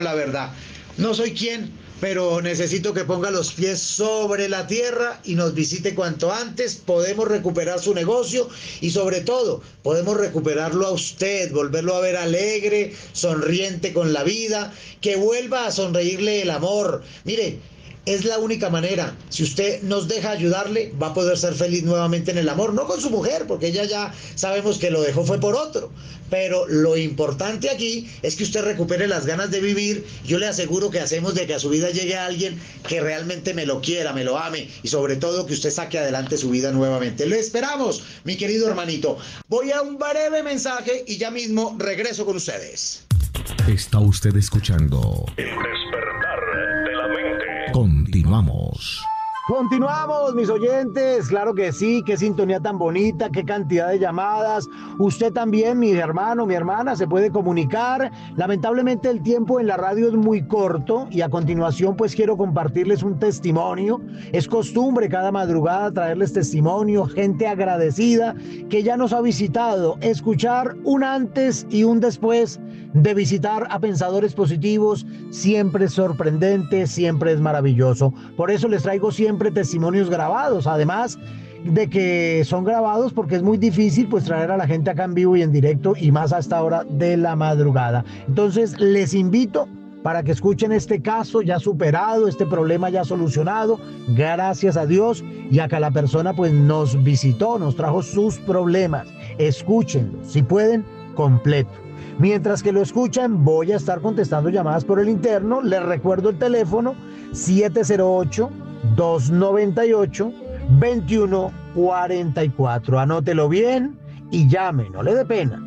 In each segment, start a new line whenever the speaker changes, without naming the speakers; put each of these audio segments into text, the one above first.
La verdad. No soy quien, pero necesito que ponga los pies sobre la tierra y nos visite cuanto antes. Podemos recuperar su negocio y sobre todo podemos recuperarlo a usted, volverlo a ver alegre, sonriente con la vida, que vuelva a sonreírle el amor. Mire, es la única manera. Si usted nos deja ayudarle, va a poder ser feliz nuevamente en el amor. No con su mujer, porque ella ya sabemos que lo dejó fue por otro. Pero lo importante aquí es que usted recupere las ganas de vivir. Yo le aseguro que hacemos de que a su vida llegue alguien que realmente me lo quiera, me lo ame y sobre todo que usted saque adelante su vida nuevamente. Lo esperamos, mi querido hermanito. Voy a un breve mensaje y ya mismo regreso con ustedes.
Está usted escuchando
El despertar de la mente.
Continuamos.
Continuamos, mis oyentes, claro que sí, qué sintonía tan bonita, qué cantidad de llamadas. Usted también, mi hermano, mi hermana, se puede comunicar. Lamentablemente el tiempo en la radio es muy corto y a continuación pues quiero compartirles un testimonio. Es costumbre cada madrugada traerles testimonio, gente agradecida que ya nos ha visitado, escuchar un antes y un después de visitar a Pensadores Positivos siempre es sorprendente, siempre es maravilloso. Por eso les traigo siempre testimonios grabados, además de que son grabados porque es muy difícil pues traer a la gente acá en vivo y en directo y más a esta hora de la madrugada. Entonces les invito para que escuchen este caso ya superado, este problema ya solucionado, gracias a Dios, y acá la persona pues nos visitó, nos trajo sus problemas. Escúchenlo, si pueden, completo. Mientras que lo escuchan, voy a estar contestando llamadas por el interno. Les recuerdo el teléfono 708-298-2144. Anótelo bien y llame, no le dé pena.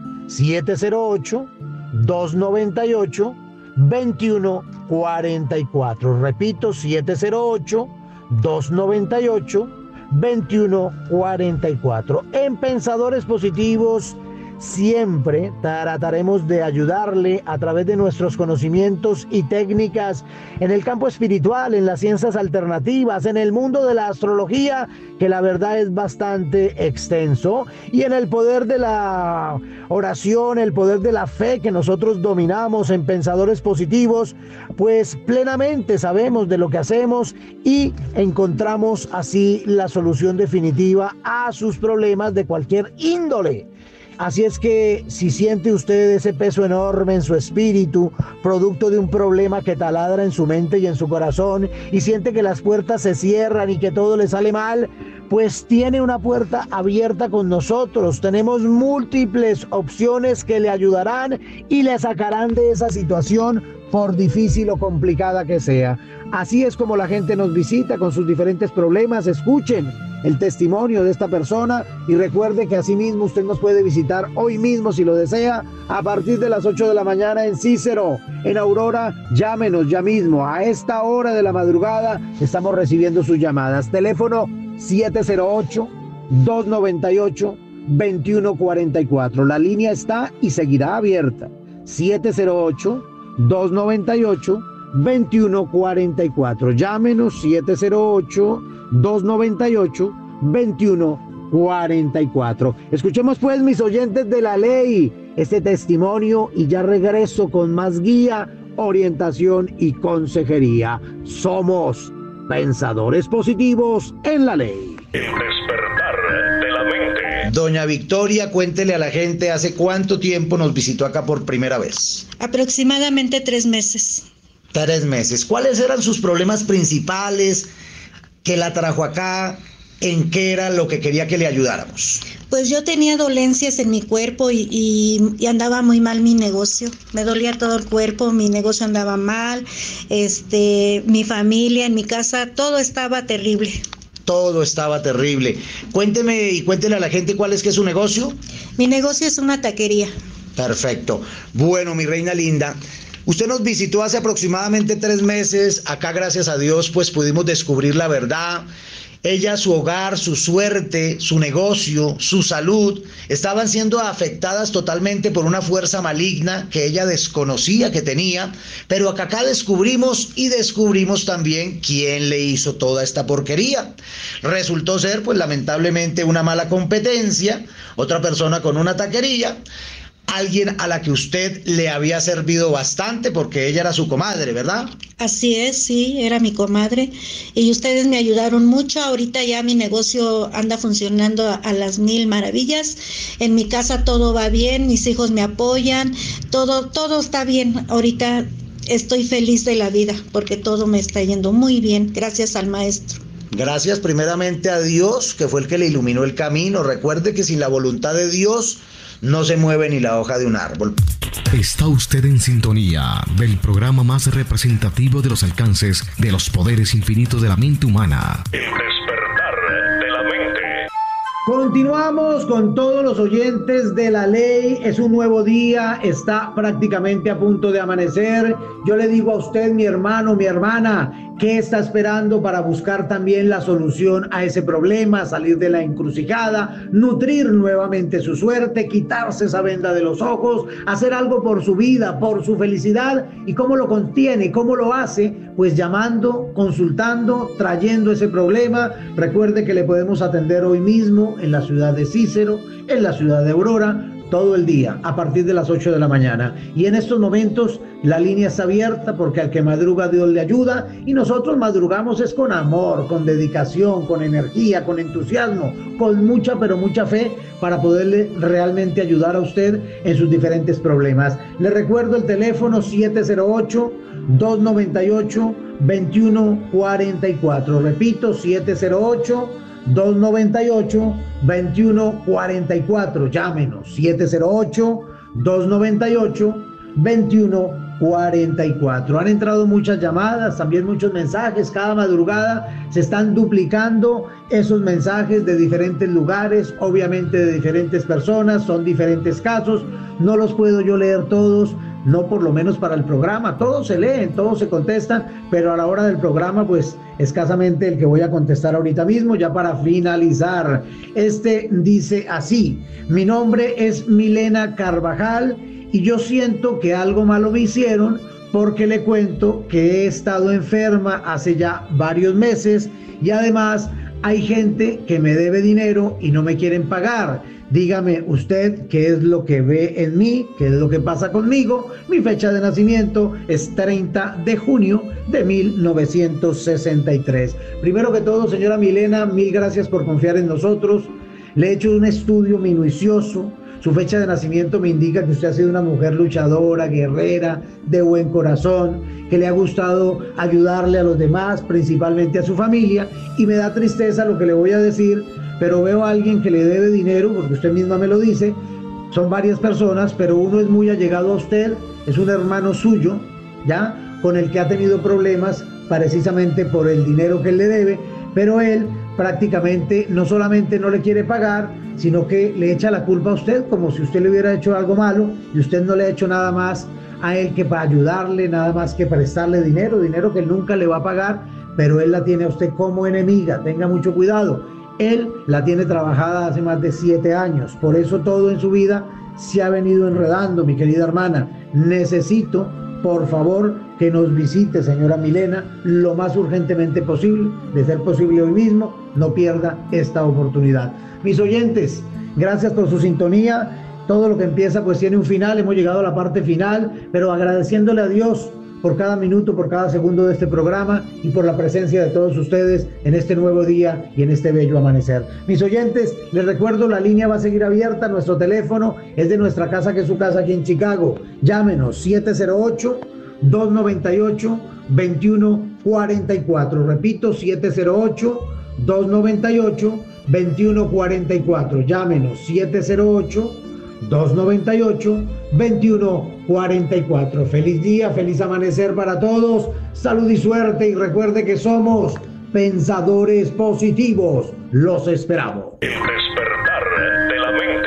708-298-2144. Repito, 708-298-2144. En Pensadores Positivos siempre trataremos de ayudarle a través de nuestros conocimientos y técnicas en el campo espiritual, en las ciencias alternativas, en el mundo de la astrología, que la verdad es bastante extenso, y en el poder de la oración, el poder de la fe que nosotros dominamos en Pensadores Positivos, pues plenamente sabemos de lo que hacemos y encontramos así la solución definitiva a sus problemas de cualquier índole. Así es que si siente usted ese peso enorme en su espíritu, producto de un problema que taladra en su mente y en su corazón, y siente que las puertas se cierran y que todo le sale mal, pues tiene una puerta abierta con nosotros. Tenemos múltiples opciones que le ayudarán y le sacarán de esa situación, por difícil o complicada que sea. Así es como la gente nos visita con sus diferentes problemas. Escuchen el testimonio de esta persona y recuerde que asimismo usted nos puede visitar hoy mismo si lo desea a partir de las 8 de la mañana en Cícero, en Aurora. Llámenos ya mismo, a esta hora de la madrugada estamos recibiendo sus llamadas. Teléfono 708-298-2144. La línea está y seguirá abierta. 708-298-2144. Llámenos 708-298-2144. Escuchemos pues, mis oyentes de la ley, este testimonio y ya regreso con más guía, orientación y consejería. Somos Pensadores Positivos en la ley.
El despertar de la mente.
Doña Victoria, cuéntele a la gente hace cuánto tiempo nos visitó acá por primera vez.
Aproximadamente 3 meses.
3 meses. ¿Cuáles eran sus problemas principales que la trajo acá? ¿En qué era lo que quería que le ayudáramos?
Pues yo tenía dolencias en mi cuerpo y andaba muy mal mi negocio. Me dolía todo el cuerpo, mi negocio andaba mal, mi familia, en mi casa, todo estaba terrible.
Todo estaba terrible. Cuénteme y cuéntele a la gente cuál es que es su negocio.
Mi negocio es una taquería.
Perfecto. Bueno, mi reina linda, usted nos visitó hace aproximadamente 3 meses. Acá, gracias a Dios, pues pudimos descubrir la verdad. Ella, su hogar, su suerte, su negocio, su salud, estaban siendo afectadas totalmente por una fuerza maligna que ella desconocía que tenía, pero acá descubrimos y descubrimos también quién le hizo toda esta porquería. Resultó ser, pues lamentablemente, una mala competencia, otra persona con una taquería. alguien a la que usted le había servido bastante porque ella era su comadre, ¿verdad?
Así es, sí, era mi comadre y ustedes me ayudaron mucho. Ahorita ya mi negocio anda funcionando a las mil maravillas. En mi casa todo va bien, mis hijos me apoyan, todo está bien. Ahorita estoy feliz de la vida porque todo me está yendo muy bien, gracias al maestro.
Gracias primeramente a Dios, que fue el que le iluminó el camino. Recuerde que sin la voluntad de Dios no se mueve ni la hoja de un árbol.
Está usted en sintonía del programa más representativo de los alcances de los poderes infinitos de la mente humana.
El despertar de la mente.
Continuamos con todos los oyentes de La Ley. Es un nuevo día, está prácticamente a punto de amanecer. Yo le digo a usted, mi hermano, mi hermana, ¿qué está esperando para buscar también la solución a ese problema, salir de la encrucijada, nutrir nuevamente su suerte, quitarse esa venda de los ojos, hacer algo por su vida, por su felicidad? ¿Y cómo lo contiene? ¿Cómo lo hace? Pues llamando, consultando, trayendo ese problema. Recuerde que le podemos atender hoy mismo en la ciudad de Cícero, en la ciudad de Aurora, todo el día, a partir de las 8 de la mañana. Y en estos momentos la línea está abierta porque al que madruga Dios le ayuda, y nosotros madrugamos es con amor, con dedicación, con energía, con entusiasmo, con mucha pero mucha fe para poderle realmente ayudar a usted en sus diferentes problemas. Le recuerdo el teléfono 708-298-2144. Repito, 708-298-2144. Llámenos, 708-298-2144. Han entrado muchas llamadas, también muchos mensajes. Cada madrugada se están duplicando esos mensajes de diferentes lugares, obviamente de diferentes personas, son diferentes casos. No los puedo yo leer todos, no por lo menos para el programa. Todos se leen, todos se contestan, pero a la hora del programa pues escasamente el que voy a contestar ahorita mismo, ya para finalizar. Este dice así: mi nombre es Milena Carvajal y yo siento que algo malo me hicieron porque le cuento que he estado enferma hace ya varios meses y además hay gente que me debe dinero y no me quieren pagar. Dígame usted qué es lo que ve en mí, qué es lo que pasa conmigo. Mi fecha de nacimiento es 30 de junio de 1963. Primero que todo, señora Milena, mil gracias por confiar en nosotros. Le he hecho un estudio minucioso. Su fecha de nacimiento me indica que usted ha sido una mujer luchadora, guerrera, de buen corazón, que le ha gustado ayudarle a los demás, principalmente a su familia. Y me da tristeza lo que le voy a decir, pero veo a alguien que le debe dinero, porque usted misma me lo dice. Son varias personas, pero uno es muy allegado a usted, es un hermano suyo, ¿ya? Con el que ha tenido problemas precisamente por el dinero que él le debe, pero él prácticamente no solamente no le quiere pagar, sino que le echa la culpa a usted, como si usted le hubiera hecho algo malo, y usted no le ha hecho nada más a él que para ayudarle, nada más que prestarle dinero que él nunca le va a pagar, pero él la tiene a usted como enemiga. Tenga mucho cuidado. Él la tiene trabajada hace más de 7 años, por eso todo en su vida se ha venido enredando, mi querida hermana. Necesito, por favor, que nos visite, señora Milena, lo más urgentemente posible. De ser posible hoy mismo, no pierda esta oportunidad. Mis oyentes, gracias por su sintonía. Todo lo que empieza pues tiene un final. Hemos llegado a la parte final, pero agradeciéndole a Dios por cada minuto, por cada segundo de este programa y por la presencia de todos ustedes en este nuevo día y en este bello amanecer. Mis oyentes, les recuerdo, la línea va a seguir abierta. Nuestro teléfono es de nuestra casa, que es su casa aquí en Chicago. Llámenos, 708-298-2144. Repito, 708-298-2144. Llámenos, 708-298-2144. Feliz día, feliz amanecer para todos. Salud y suerte, y recuerde que somos pensadores positivos. Los esperamos.
El despertar de la mente.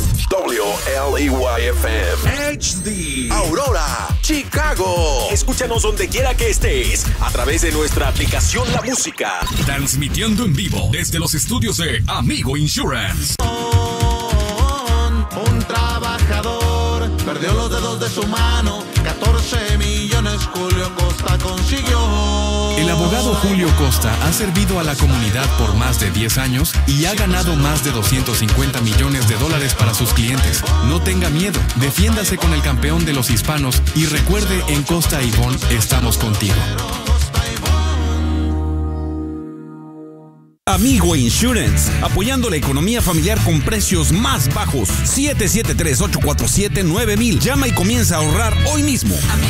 WLEYFM HD Aurora, Chicago. Escúchanos donde quiera que estés a través de nuestra aplicación La Música.
Transmitiendo en vivo desde los estudios de Amigo Insurance.
Un trabajador perdió los dedos de su mano. 14 millones Julio Costa consiguió.
El
abogado Julio Costa ha servido a la comunidad por más de 10 años y ha ganado más de $250 millones para sus clientes. No tenga miedo, defiéndase con el campeón de los hispanos y recuerde, en Costa y Bon estamos contigo.
Amigo Insurance, apoyando la economía familiar con precios más bajos. 773-847-9000. Llama y comienza a ahorrar hoy mismo.